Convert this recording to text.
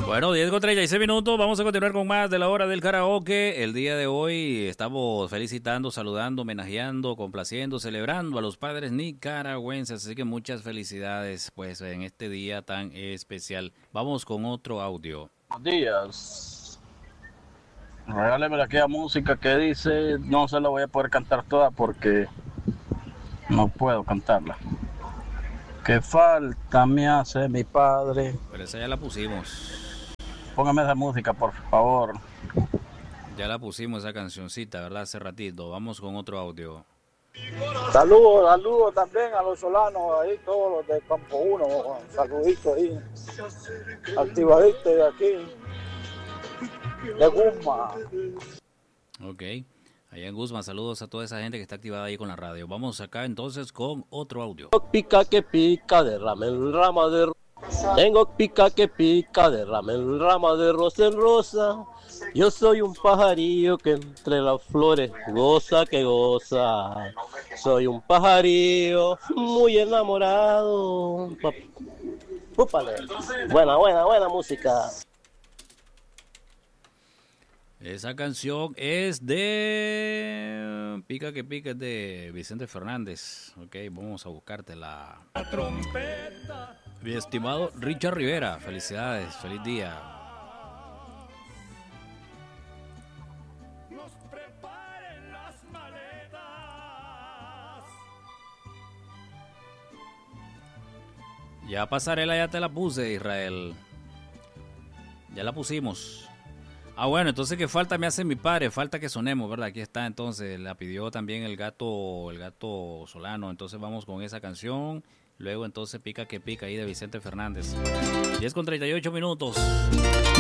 Bueno, 10:36, vamos a continuar con más de la hora del karaoke. El día de hoy estamos felicitando, saludando, homenajeando, complaciendo, celebrando a los padres nicaragüenses, así que muchas felicidades pues en este día tan especial. Vamos con otro audio. Buenos días. Regáleme aquella música que dice, no se la voy a poder cantar toda porque no puedo cantarla. ¿Qué falta me hace mi padre? Pero esa ya la pusimos. Póngame esa música, por favor. Ya la pusimos esa cancioncita, ¿verdad? Hace ratito. Vamos con otro audio. Saludos también a los solanos ahí, todos los de Campo 1. Saluditos ahí. Activaditos de aquí. De Guzmán. Ok. Allá en Guzmán, saludos a toda esa gente que está activada ahí con la radio. Vamos acá entonces con otro audio. Pica que pica, derrame el rama de rosa. Tengo pica que pica, derrame el rama de rosa en rosa. Yo soy un pajarillo que entre las flores goza que goza. Soy un pajarillo muy enamorado. Púpale. Buena música. Esa canción es de Pica que Pica, es de Vicente Fernández. Ok, vamos a buscártela. La trompeta. Mi estimado Richard Rivera, felicidades, feliz día. Nos preparen las maletas. Ya pasarela, ya te la puse, Israel. Ya la pusimos. Ah, bueno, entonces ¿qué falta me hace mi padre? Falta que sonemos, ¿verdad? Aquí está, entonces, la pidió también el gato Solano, entonces vamos con esa canción, luego entonces Pica que Pica ahí de Vicente Fernández. 10:38.